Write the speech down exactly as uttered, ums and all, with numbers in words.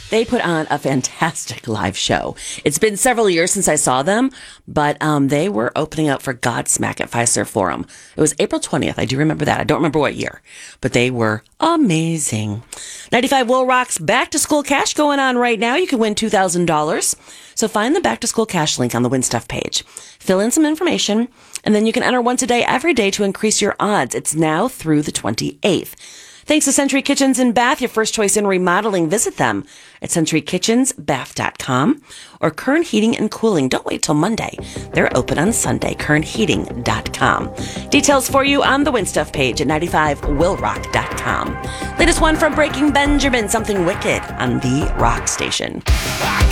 They put on a fantastic live show. It's been several years since I saw them, but um, they were opening up for Godsmack at Fiserv Forum. It was April twentieth. I do remember that. I don't remember what year, but they were amazing. ninety-five Will Rock's Back to School Cash going on right now. You can win two thousand dollars. So find the Back to School Cash link on the Win Stuff page. Fill in some information, and then you can enter once a day every day to increase your odds. It's now through the twenty-eighth. Thanks to Century Kitchens in Bath, your first choice in remodeling. Visit them at century kitchens bath dot com or Kern Heating and Cooling. Don't wait till Monday. They're open on Sunday, kern heating dot com. Details for you on the Win Stuff page at ninety-five will rock dot com. Latest one from Breaking Benjamin, Something Wicked on the Rock Station.